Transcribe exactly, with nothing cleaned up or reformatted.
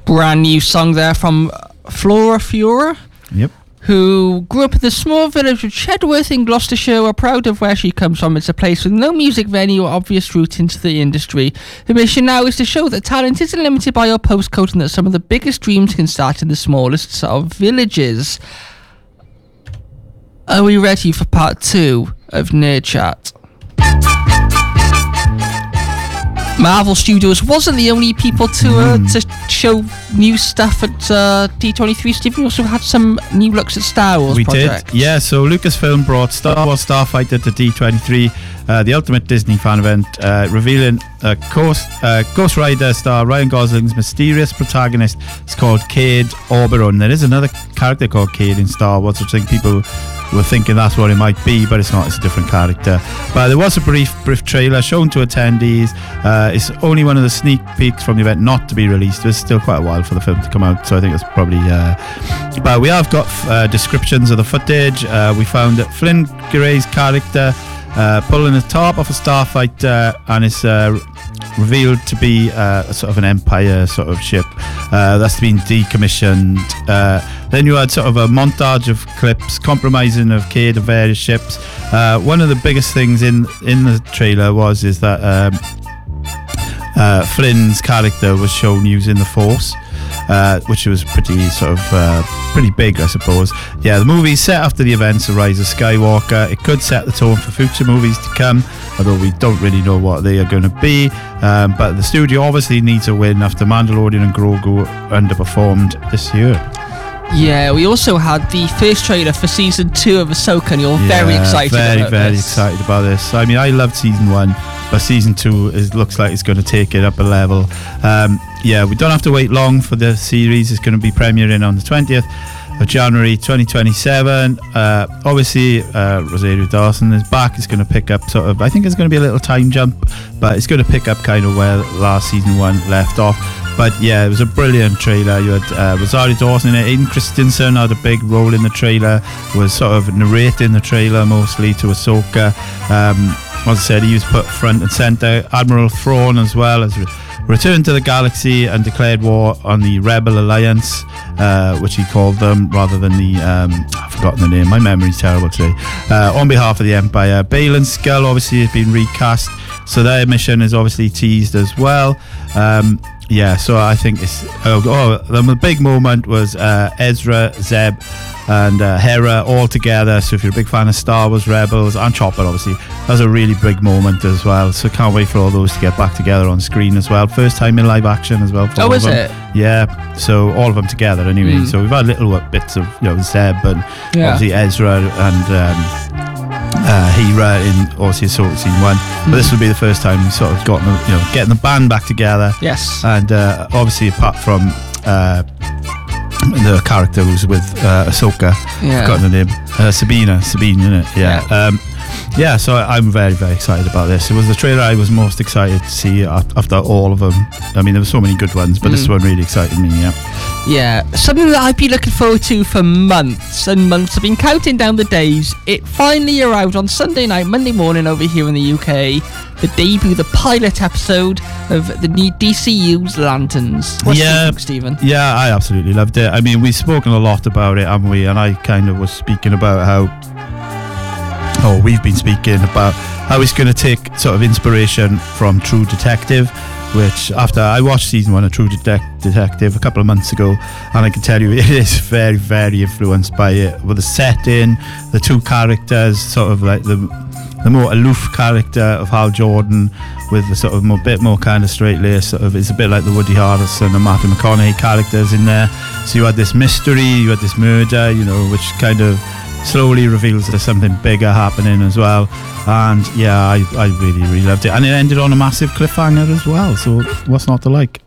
brand new song there from Flora Fiora. Yep. Who grew up in the small village of Chedworth in Gloucestershire. We're proud of where she comes from. It's a place with no music venue or obvious route into the industry. Her mission now is to show that talent isn't limited by your postcode and that some of the biggest dreams can start in the smallest of villages. Are we ready for part two of Nerd Chat? Marvel Studios wasn't the only people to uh, mm. to show new stuff at uh, D twenty-three. Stephen, you also had some new looks at Star Wars we project. did, yeah. So Lucasfilm brought Star Wars Starfighter to D twenty-three, uh, the ultimate Disney fan event, uh, revealing uh, Ghost, uh, Ghost Rider star Ryan Gosling's mysterious protagonist is called Cade Oberon. There is another character called Cade in Star Wars, which I think people were thinking that's what it might be, but it's not. It's a different character. But there was a brief brief trailer shown to attendees. Uh, it's only one of the sneak peeks from the event not to be released. There's still quite a while for the film to come out, so I think it's probably uh, but we have got uh, descriptions of the footage. Uh, we found that Flynn Gray's character uh, pulling the top off a starfighter, and it's uh, revealed to be uh, a sort of an Empire sort of ship uh, that's been decommissioned. Uh, then you had sort of a montage of clips compromising of Cade of various ships. Uh, one of the biggest things in in the trailer was is that um, uh, Flynn's character was shown using the Force, uh, which was pretty sort of uh, pretty big, I suppose. Yeah, the movie's set after the events of Rise of Skywalker. It could set the tone for future movies to come, although we don't really know what they are going to be. Um, but the studio obviously needs a win after Mandalorian and Grogu underperformed this year. Yeah, we also had the first trailer for season two of Ahsoka, and you're yeah, very excited very, about very this. excited about this. I mean, I loved season one, but season two is, looks like it's going to take it up a level. Um, yeah, we don't have to wait long for the series. It's going to be premiering on the twentieth of January twenty twenty-seven. Uh, obviously, uh, Rosario Dawson is back. It's going to pick up sort of, I think it's going to be a little time jump, but it's going to pick up kind of where last season one left off. But yeah, it was a brilliant trailer. You had uh, Rosario Dawson in it. Aiden Christensen had a big role in the trailer, was sort of narrating the trailer mostly to Ahsoka. Um, as I said, he was put front and centre. Admiral Thrawn as well as re- returned to the galaxy and declared war on the Rebel Alliance, uh, which he called them, rather than the, um, I've forgotten the name, my memory's terrible today, uh, on behalf of the Empire. Baylan Skoll obviously has been recast, so their mission is obviously teased as well. Um, yeah, so I think it's, oh, oh the big moment was uh, Ezra, Zeb and uh, Hera all together. So if you're a big fan of Star Wars Rebels and Chopper, obviously, that was a really big moment as well. So can't wait for all those to get back together on screen as well. First time in live action as well. For oh, all is of it? them. Yeah, so all of them together anyway. Mm. So we've had little bits of, you know, Zeb and yeah. obviously Ezra and um, uh, Hera in obviously Ahsoka scene one. Mm. But this will be the first time we sort of got, you know, getting the band back together. Yes. And uh, obviously apart from uh, the character who's with uh, Ahsoka, yeah. I've forgotten the name, uh, Sabina, Sabine, isn't it? Yeah. yeah. Um, yeah, so I'm very, very excited about this. It was the trailer I was most excited to see after all of them. I mean, there were so many good ones, but mm. this one really excited me, yeah. Yeah, something that I've been looking forward to for months and months. I've been counting down the days. It finally arrived on Sunday night, Monday morning over here in the U K. The debut, the pilot episode of the D C U's Lanterns. What yeah, do you think, Stephen? Yeah, I absolutely loved it. I mean, we've spoken a lot about it, haven't we? And I kind of was speaking about how Oh, we've been speaking about how it's going to take sort of inspiration from True Detective, which after I watched season one of True Detec- Detective a couple of months ago, and I can tell you it is very, very influenced by it. With the setting, the two characters, sort of like the the more aloof character of Hal Jordan, with the sort of more bit more kind of straight lace, sort of, it's a bit like the Woody Harrelson and Matthew McConaughey characters in there. So you had this mystery, you had this murder, you know, which kind of slowly reveals there's something bigger happening as well. And yeah, I, I really, really loved it. And it ended on a massive cliffhanger as well, so what's not to like?